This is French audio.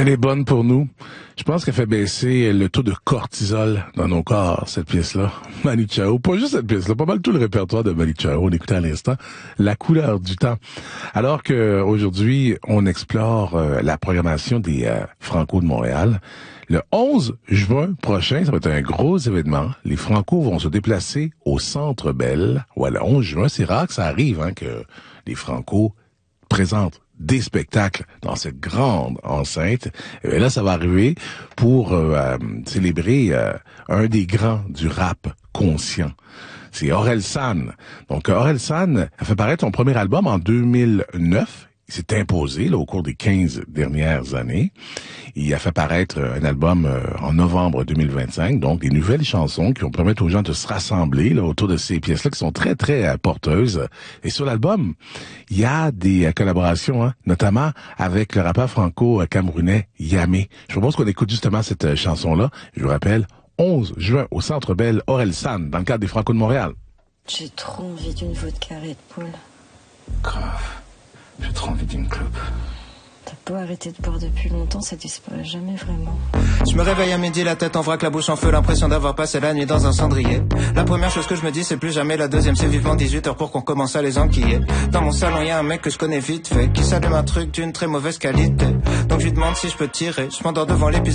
Elle est bonne pour nous. Je pense qu'elle fait baisser le taux de cortisol dans nos corps, cette pièce-là. Manu Chao. Pas juste cette pièce-là, pas mal tout le répertoire de Manu Chao. On écoutait à l'instant La couleur du temps. Alors que aujourd'hui, on explore la programmation des Franco de Montréal. Le 11 juin prochain, ça va être un gros événement. Les Franco vont se déplacer au Centre Bell. Ouais, le 11 juin, c'est rare que ça arrive, que les Franco présentent des spectacles dans cette grande enceinte. Et là, ça va arriver pour célébrer un des grands du rap conscient. C'est Orelsan. Donc, Orelsan a fait paraître son premier album en 2009. Il s'est imposé là, au cours des 15 dernières années. Il a fait paraître un album en novembre 2025, donc des nouvelles chansons qui vont permettre aux gens de se rassembler là, autour de ces pièces-là qui sont très, très porteuses. Et sur l'album, il y a des collaborations, notamment avec le rappeur franco-camerounais Yamé. Je propose qu'on écoute justement cette chanson-là. Je vous rappelle, 11 juin au Centre Bell, Orelsan, dans le cadre des Franco de Montréal. J'ai trop envie d'une vodka Red Bull. Grave. J'ai trop envie d'une clope. T'as beau arrêter de boire depuis longtemps, ça disparaît jamais vraiment. Je me réveille à midi, la tête en vrac, la bouche en feu, l'impression d'avoir passé la nuit dans un cendrier. La première chose que je me dis, c'est plus jamais. La deuxième, c'est vivement 18 heures pour qu'on commence à les enquiller. Dans mon salon, y a un mec que je connais vite fait, qui s'allume un truc d'une très mauvaise qualité. Donc je lui demande si je peux tirer. Je m'endors devant l'épisode.